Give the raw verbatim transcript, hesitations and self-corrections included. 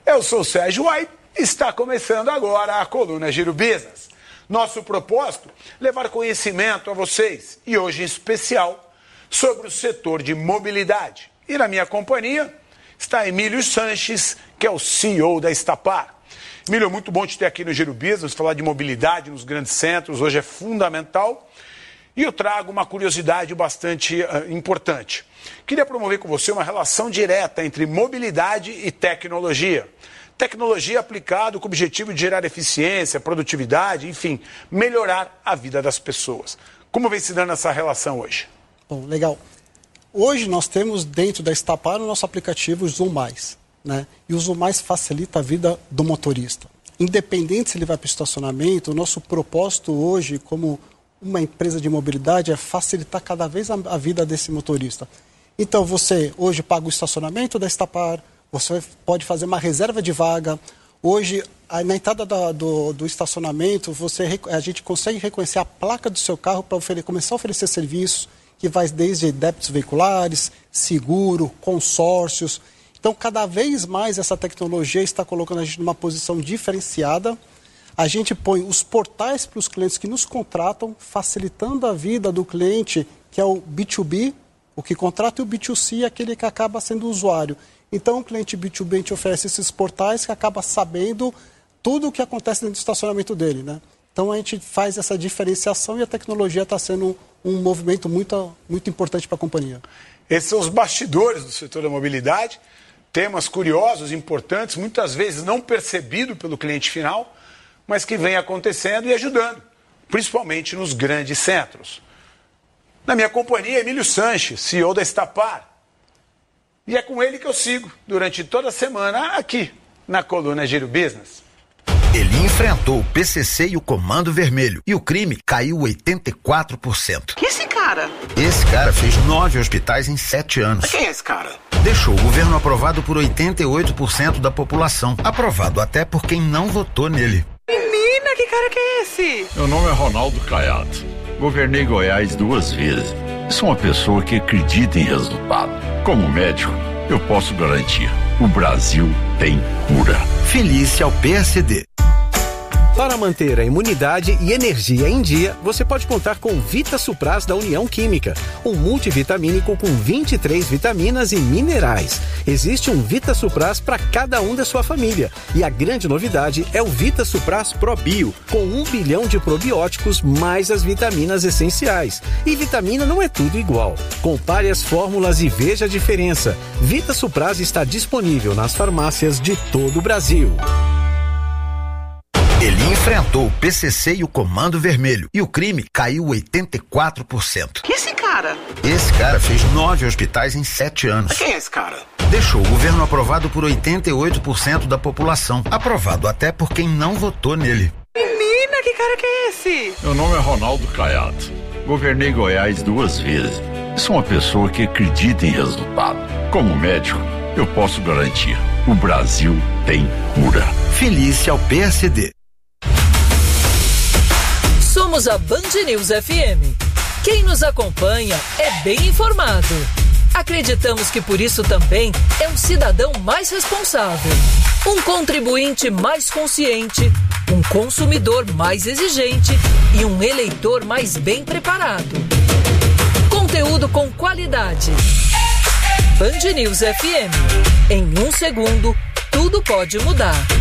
Eu sou o Sérgio White e está começando agora a coluna Giro Business. Nosso propósito, levar conhecimento a vocês e hoje em especial sobre o setor de mobilidade. E na minha companhia está Emílio Sanches, que é o C E O da Estapar. Emílio, é muito bom te ter aqui no Giro Business, falar de mobilidade nos grandes centros, hoje é fundamental. E eu trago uma curiosidade bastante uh, importante. Queria promover com você uma relação direta entre mobilidade e tecnologia. Tecnologia aplicada com o objetivo de gerar eficiência, produtividade, enfim, melhorar a vida das pessoas. Como vem se dando essa relação hoje? Bom, legal. Hoje nós temos dentro da Estapar o nosso aplicativo Zoom Mais, né? E o Zoom Mais facilita a vida do motorista. Independente se ele vai para o estacionamento, o nosso propósito hoje, como uma empresa de mobilidade, é facilitar cada vez a, a vida desse motorista. Então você hoje paga o estacionamento da Estapar, você pode fazer uma reserva de vaga. Hoje, na entrada da, do, do estacionamento, você, a gente consegue reconhecer a placa do seu carro para começar a oferecer serviços que vai desde débitos veiculares, seguro, consórcios. Então, cada vez mais essa tecnologia está colocando a gente numa posição diferenciada. A gente põe os portais para os clientes que nos contratam, facilitando a vida do cliente, que é o B dois B, o que contrata, e o B dois C, aquele que acaba sendo o usuário. Então, o cliente B dois B, a gente oferece esses portais que acaba sabendo tudo o que acontece dentro do estacionamento dele, né? Então, a gente faz essa diferenciação e a tecnologia está sendo um, um movimento muito, muito importante para a companhia. Esses são os bastidores do setor da mobilidade, temas curiosos, importantes, muitas vezes não percebido pelo cliente final, mas que vem acontecendo e ajudando, principalmente nos grandes centros. Na minha companhia, Emílio Sanches, C E O da Estapar. E é com ele que eu sigo durante toda a semana aqui na coluna Giro Business. Ele enfrentou o P C C e o Comando Vermelho e o crime caiu oitenta e quatro por cento. Que esse cara? Esse cara fez nove hospitais em sete anos. Quem é esse cara? Deixou o governo aprovado por oitenta e oito por cento da população. Aprovado até por quem não votou nele. Menina, que cara que é esse? Meu nome é Ronaldo Caiado. Governei Goiás duas vezes. Sou uma pessoa que acredita em resultado. Como médico, eu posso garantir: o Brasil tem cura. Filie-se ao P S D. Para manter a imunidade e energia em dia, você pode contar com o Vita Supras da União Química, um multivitamínico com vinte e três vitaminas e minerais. Existe um Vita Supras para cada um da sua família. E a grande novidade é o Vita Supras Pro Bio, com um bilhão de probióticos mais as vitaminas essenciais. E vitamina não é tudo igual. Compare as fórmulas e veja a diferença. Vita Supras está disponível nas farmácias de todo o Brasil. Ele enfrentou o P C C e o Comando Vermelho e o crime caiu oitenta e quatro por cento. Que esse cara? Esse cara fez nove hospitais em sete anos. Quem é esse cara? Deixou o governo aprovado por oitenta e oito por cento da população. Aprovado até por quem não votou nele. Menina, que cara que é esse? Meu nome é Ronaldo Caiado. Governei Goiás duas vezes. Sou uma pessoa que acredita em resultado. Como médico, eu posso garantir: o Brasil tem cura. Filie-se ao P S D. Somos a Band News F M. Quem nos acompanha é bem informado. Acreditamos que por isso também é um cidadão mais responsável, um contribuinte mais consciente, um consumidor mais exigente e um eleitor mais bem preparado. Conteúdo com qualidade. Band News F M. Em um segundo, tudo pode mudar.